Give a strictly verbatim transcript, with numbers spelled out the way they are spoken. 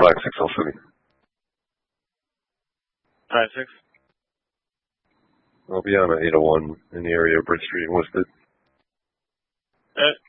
five six Hill City. Five six. I'll be on an eight oh one in the area of Bridge Street and Worcester. Uh,